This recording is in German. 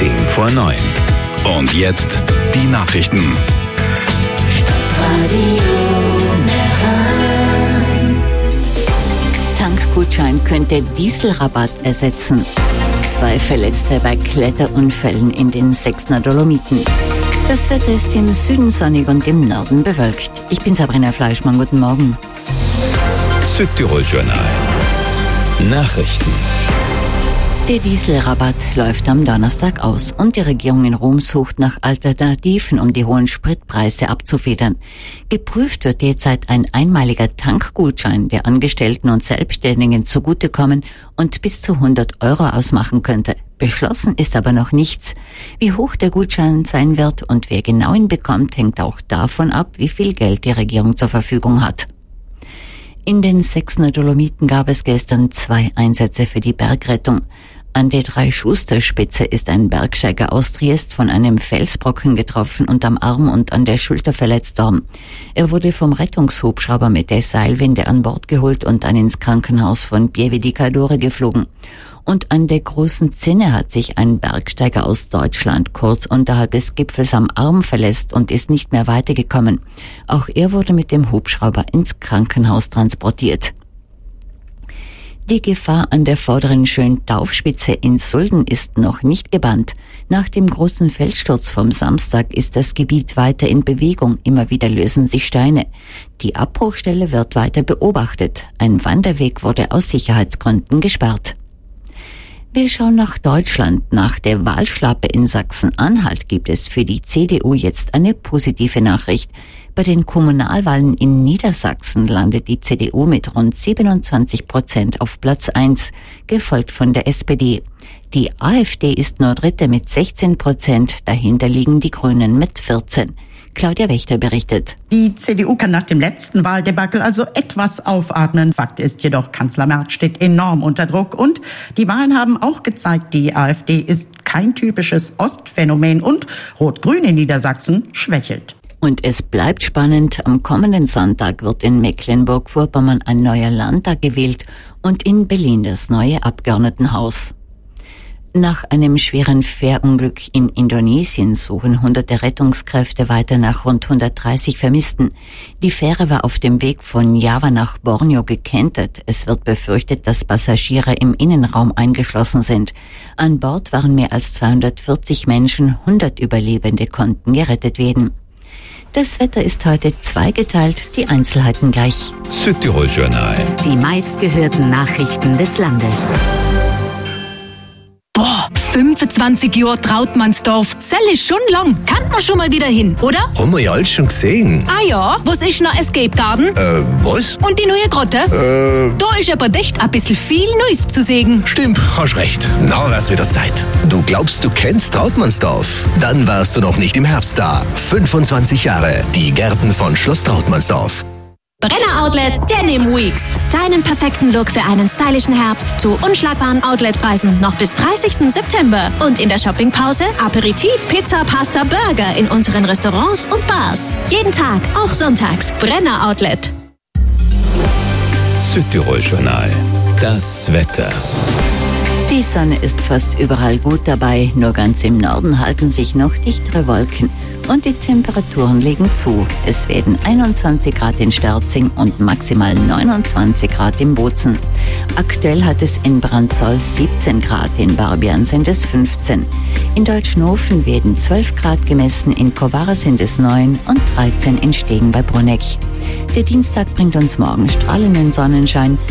9:10. Und jetzt die Nachrichten. Tankgutschein könnte Dieselrabatt ersetzen. 2 Verletzte bei Kletterunfällen in den Sächsner Dolomiten. Das Wetter ist im Süden sonnig und im Norden bewölkt. Ich bin Sabrina Fleischmann, guten Morgen. Südtirol-Journal. Nachrichten. Der Dieselrabatt läuft am Donnerstag aus und die Regierung in Rom sucht nach Alternativen, um die hohen Spritpreise abzufedern. Geprüft wird derzeit ein einmaliger Tankgutschein, der Angestellten und Selbstständigen zugutekommen und bis zu 100 € ausmachen könnte. Beschlossen ist aber noch nichts. Wie hoch der Gutschein sein wird und wer genau ihn bekommt, hängt auch davon ab, wie viel Geld die Regierung zur Verfügung hat. In den Sächsner Dolomiten gab es gestern 2 Einsätze für die Bergrettung. An der Dreischusтерspitze ist ein Bergsteiger aus Triest von einem Felsbrocken getroffen und am Arm und an der Schulter verletzt worden. Er wurde vom Rettungshubschrauber mit der Seilwinde an Bord geholt und dann ins Krankenhaus von Pieve di Cadore geflogen. Und an der großen Zinne hat sich ein Bergsteiger aus Deutschland kurz unterhalb des Gipfels am Arm verletzt und ist nicht mehr weitergekommen. Auch er wurde mit dem Hubschrauber ins Krankenhaus transportiert. Die Gefahr an der vorderen Schöntaufspitze in Sulden ist noch nicht gebannt. Nach dem großen Felssturz vom Samstag ist das Gebiet weiter in Bewegung. Immer wieder lösen sich Steine. Die Abbruchstelle wird weiter beobachtet. Ein Wanderweg wurde aus Sicherheitsgründen gesperrt. Wir schauen nach Deutschland. Nach der Wahlschlappe in Sachsen-Anhalt gibt es für die CDU jetzt eine positive Nachricht. Bei den Kommunalwahlen in Niedersachsen landet die CDU mit rund 27% auf Platz 1, gefolgt von der SPD. Die AfD ist nur Dritte mit 16%, dahinter liegen die Grünen mit 14%. Claudia Wächter berichtet. Die CDU kann nach dem letzten Wahldebakel also etwas aufatmen. Fakt ist jedoch, Kanzler Merz steht enorm unter Druck. Und die Wahlen haben auch gezeigt, die AfD ist kein typisches Ostphänomen und Rot-Grün in Niedersachsen schwächelt. Und es bleibt spannend. Am kommenden Sonntag wird in Mecklenburg-Vorpommern ein neuer Landtag gewählt und in Berlin das neue Abgeordnetenhaus. Nach einem schweren Fährunglück in Indonesien suchen hunderte Rettungskräfte weiter nach rund 130 Vermissten. Die Fähre war auf dem Weg von Java nach Borneo gekentert. Es wird befürchtet, dass Passagiere im Innenraum eingeschlossen sind. An Bord waren mehr als 240 Menschen, 100 Überlebende konnten gerettet werden. Das Wetter ist heute zweigeteilt, die Einzelheiten gleich. Südtirol-Journal. Die meistgehörten Nachrichten des Landes. 25 Jahre Trautmannsdorf. Das ist schon lang. Kann man schon mal wieder hin, oder? Haben wir ja alles schon gesehen. Ah ja, was ist noch Escape Garden? Was? Und die neue Grotte? Da ist aber echt ein bisschen viel Neues zu sehen. Stimmt, hast recht. Na, wär's wieder Zeit. Du glaubst, du kennst Trautmannsdorf? Dann warst du noch nicht im Herbst da. 25 Jahre. Die Gärten von Schloss Trautmannsdorf. Brenner Outlet Denim Weeks. Deinen perfekten Look für einen stylischen Herbst zu unschlagbaren Outletpreisen noch bis 30. September. Und in der Shoppingpause Aperitif, Pizza, Pasta, Burger in unseren Restaurants und Bars. Jeden Tag, auch sonntags. Brenner Outlet. Südtirol-Journal. Das Wetter. Die Sonne ist fast überall gut dabei, nur ganz im Norden halten sich noch dichtere Wolken und die Temperaturen legen zu. Es werden 21 Grad in Sterzing und maximal 29 Grad im Bozen. Aktuell hat es in Brandzoll 17 Grad, in Barbian sind es 15. In Deutschnofen werden 12 Grad gemessen, in Kobara sind es 9 und 13 in Stegen bei Bruneck. Der Dienstag bringt uns morgen strahlenden Sonnenschein.